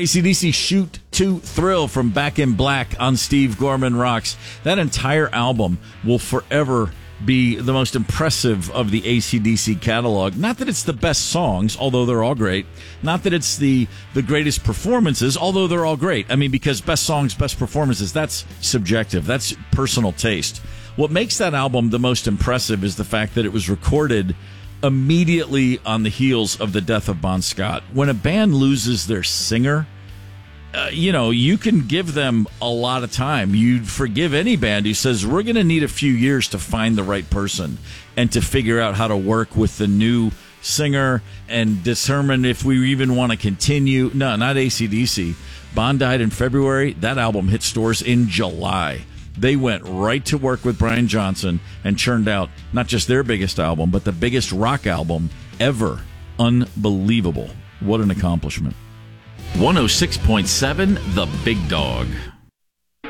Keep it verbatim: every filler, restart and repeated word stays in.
A C D C Shoot to Thrill from Back in Black on Steve Gorman Rocks. That entire album will forever be the most impressive of the A C D C catalog. Not that it's the best songs, although they're all great. Not that it's the, the greatest performances, although they're all great. I mean, because best songs, best performances, that's subjective. That's personal taste. What makes that album the most impressive is the fact that it was recorded immediately on the heels of the death of Bon Scott. When a band loses their singer, uh, you know, you can give them a lot of time. You'd forgive any band who says, we're going to need a few years to find the right person and to figure out how to work with the new singer and determine if we even want to continue. No, not A C D C. Bon died in February. That album hit stores in July. They went right to work with Brian Johnson and churned out not just their biggest album, but the biggest rock album ever. Unbelievable. What an accomplishment. one oh six point seven The Big Dog.